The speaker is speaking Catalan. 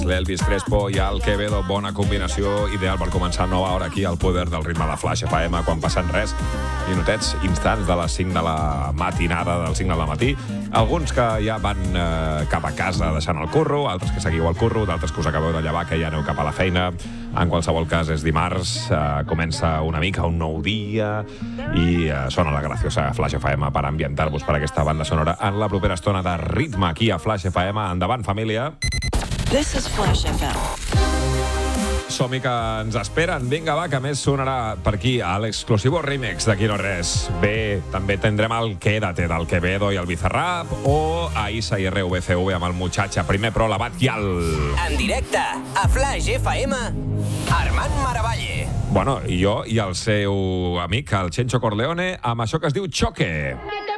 l'Elvis Crespo i el Quevedo, bona combinació, ideal per començar nova hora aquí al Poder del Ritme de Flash FM, quan passen res, minutets, instants de les 5 de la matinada, del 5 del matí. Alguns que ja van cap a casa deixant el curro, altres que seguiu al curro, d'altres que us acabeu de llevar, que ja aneu cap a la feina. En qualsevol cas, és dimarts, comença una mica un nou dia i sona la graciosa Flash FM per ambientar-vos per aquesta banda sonora en la propera estona de ritme aquí a Flash FM. Endavant, família. This is Flash FM. Som-hi que ens esperen. Vinga, va, que més sonarà per aquí a l'exclusivo remix d'Aquí no res. Bé, també tindrem el Quédate del Quevedo i el Bizarrap o a Isa i RVCV amb el Muchacha. Primer, però, la Batguial. En directe, a Flash FM, Armand Maravalle. Bueno, i jo i el seu amic, el Chencho Corleone, amb això que es diu Choque.